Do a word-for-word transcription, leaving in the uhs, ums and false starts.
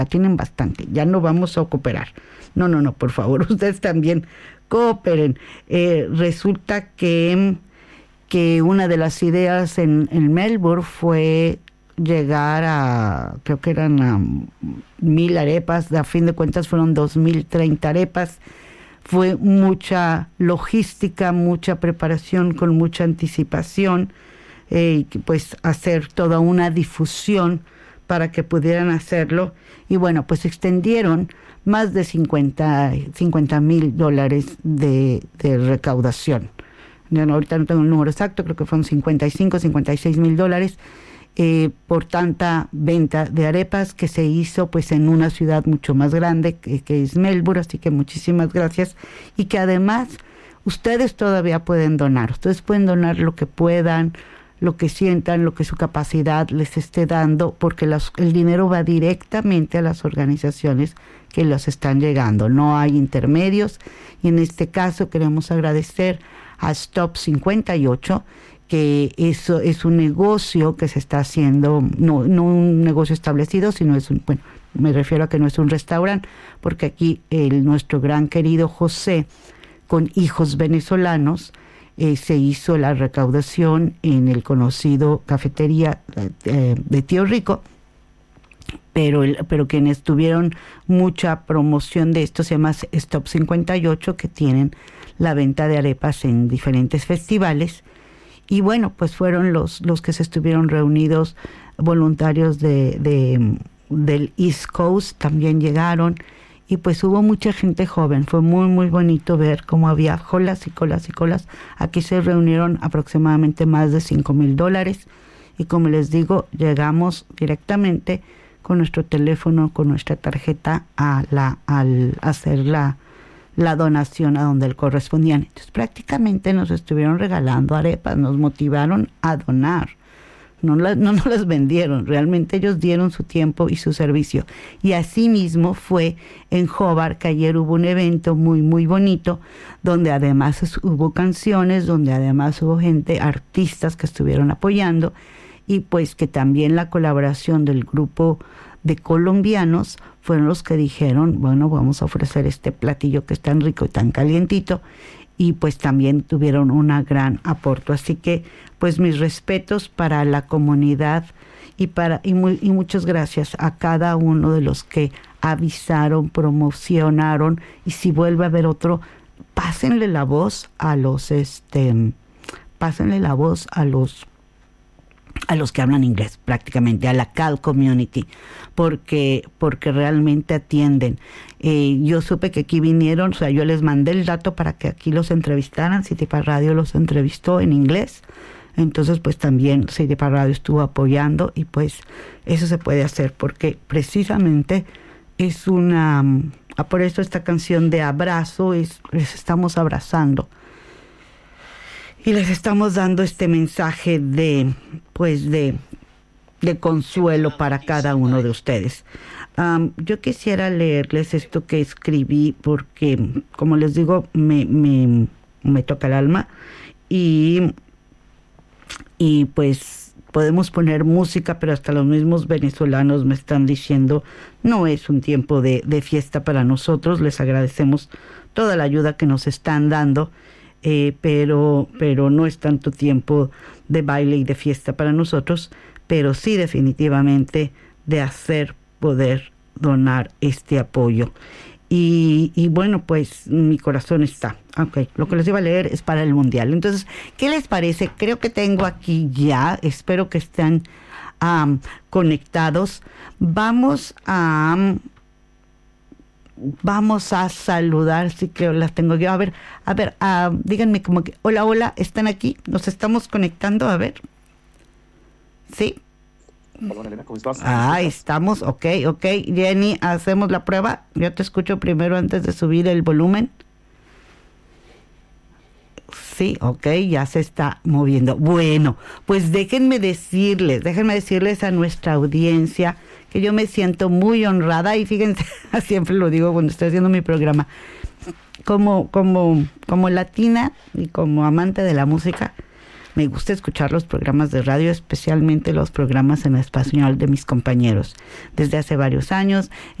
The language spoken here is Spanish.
tienen bastante, ya no vamos a cooperar. No, no, no, por favor, ustedes también cooperen. Eh, resulta que, que una de las ideas en, en Melbourne fue llegar a, creo que eran a mil arepas, a fin de cuentas fueron dos mil treinta arepas. Fue mucha logística, mucha preparación con mucha anticipación, eh, pues hacer toda una difusión para que pudieran hacerlo. Y bueno, pues extendieron más de cincuenta mil dólares de, de recaudación. Ya no, ahorita no tengo el número exacto, creo que fueron cincuenta y cinco, cincuenta y seis mil dólares. Eh, por tanta venta de arepas que se hizo pues en una ciudad mucho más grande que, que es Melbourne, así que muchísimas gracias. Y que además ustedes todavía pueden donar, ustedes pueden donar lo que puedan, lo que sientan, lo que su capacidad les esté dando, porque las, el dinero va directamente a las organizaciones que los están llegando, no hay intermedios. Y en este caso queremos agradecer a Stop cincuenta y ocho, que eso es un negocio que se está haciendo, no, no un negocio establecido, sino es un, bueno, me refiero a que no es un restaurante, porque aquí el, nuestro gran querido José, con hijos venezolanos, eh, se hizo la recaudación en el conocido cafetería eh, de Tío Rico, pero, el, pero quienes tuvieron mucha promoción de esto se llama Stop cincuenta y ocho, que tienen la venta de arepas en diferentes festivales. Y bueno, pues fueron los, los que se estuvieron reunidos, voluntarios de, de, del East Coast también llegaron, y pues hubo mucha gente joven. Fue muy, muy bonito ver cómo había colas y colas y colas. Aquí se reunieron aproximadamente más de cinco mil dólares, y como les digo, llegamos directamente con nuestro teléfono, con nuestra tarjeta, a la, al hacer la... la donación a donde le correspondían. Entonces prácticamente nos estuvieron regalando arepas, nos motivaron a donar, no, la, no nos las vendieron, realmente ellos dieron su tiempo y su servicio. Y así mismo fue en Hobart, que ayer hubo un evento muy muy bonito, donde además hubo canciones, donde además hubo gente, artistas que estuvieron apoyando, y pues que también la colaboración del grupo de colombianos fueron los que dijeron, bueno, vamos a ofrecer este platillo que es tan rico y tan calientito, y pues también tuvieron una gran aporte. Así que pues mis respetos para la comunidad, y para y, muy, y muchas gracias a cada uno de los que avisaron, promocionaron, y si vuelve a haber otro, pásenle la voz a los este pásenle la voz a los a los que hablan inglés, prácticamente, a la Cal Community, porque, porque realmente atienden. Eh, yo supe que aquí vinieron, o sea, yo les mandé el dato para que aquí los entrevistaran, City Park Radio los entrevistó en inglés, entonces pues también City Park Radio estuvo apoyando, y pues eso se puede hacer, porque precisamente es una, ah, por eso esta canción de abrazo, es, les estamos abrazando. Y les estamos dando este mensaje de, pues, de, de consuelo para cada uno de ustedes. Um, yo quisiera leerles esto que escribí porque, como les digo, me, me, me toca el alma. Y, y pues podemos poner música, pero hasta los mismos venezolanos me están diciendo, no es un tiempo de, de fiesta para nosotros. Les agradecemos toda la ayuda que nos están dando. Eh, pero, pero no es tanto tiempo de baile y de fiesta para nosotros, pero sí definitivamente de hacer poder donar este apoyo. Y, y bueno, pues mi corazón está. Ok, lo que les iba a leer es para el Mundial. Entonces, ¿qué les parece? Creo que tengo aquí ya, espero que estén um, conectados. Vamos a... Um, Vamos a saludar, sí creo las tengo yo. A ver, a ver, uh, díganme como que, hola, hola, ¿están aquí? ¿Nos estamos conectando? A ver. ¿Sí? Hola, Elena, ¿cómo estás? Ah, estamos, ok, ok. Jenny, hacemos la prueba. Yo te escucho primero antes de subir el volumen. Sí, ok, ya se está moviendo. Bueno, pues déjenme decirles, déjenme decirles a nuestra audiencia que yo me siento muy honrada, y fíjense, siempre lo digo cuando estoy haciendo mi programa, como, como, como latina y como amante de la música, Me gusta escuchar los programas de radio, especialmente los programas en español de mis compañeros. Desde hace varios años